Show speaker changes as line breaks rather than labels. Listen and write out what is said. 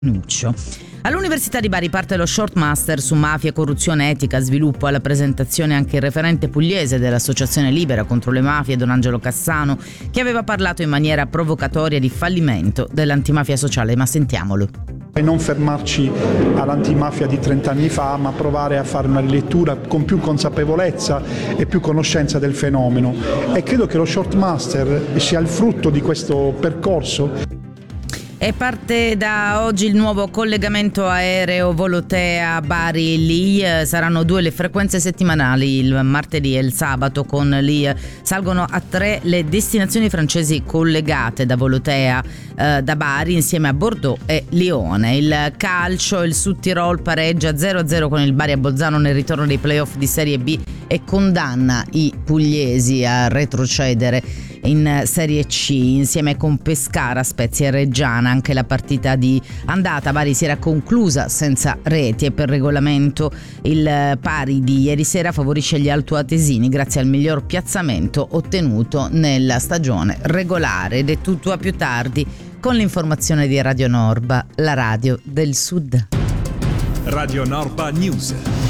Nuccio. All'Università di Bari parte lo short master su mafia, corruzione, etica, sviluppo. Alla presentazione anche il referente pugliese dell'Associazione Libera contro le mafie, Don Angelo Cassano, che aveva parlato in maniera provocatoria di fallimento dell'antimafia sociale, ma sentiamolo.
E non fermarci all'antimafia di 30 anni fa, ma provare a fare una rilettura con più consapevolezza e più conoscenza del fenomeno. E credo che lo short master sia il frutto di questo percorso.
E parte da oggi il nuovo collegamento aereo Volotea-Bari-Lille. Saranno 2 le frequenze settimanali, il martedì e il sabato con Lille. Salgono a 3 le destinazioni francesi collegate da Volotea da Bari insieme a Bordeaux e Lione. Il calcio, il Sud Tirol pareggia 0-0 con il Bari a Bolzano nel ritorno dei playoff di Serie B e condanna i pugliesi a retrocedere in Serie C insieme con Pescara, Spezia e Reggiana. Anche la partita di andata Bari si era conclusa senza reti e per regolamento il pari di ieri sera favorisce gli altoatesini grazie al miglior piazzamento ottenuto nella stagione regolare. Ed è tutto, a più tardi con l'informazione di Radio Norba, la radio del Sud.
Radio Norba News.